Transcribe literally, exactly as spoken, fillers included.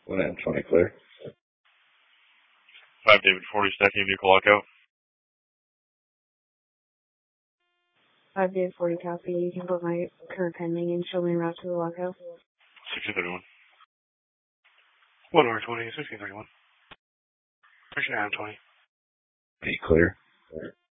one Adam twenty clear. five David forty, stacking vehicle lockout. five David forty copy. You can put my current pending and show me route to the lockout. sixteen thirty-one. one R twenty, sixteen thirty-one. Pushing Adam twenty. Be clear.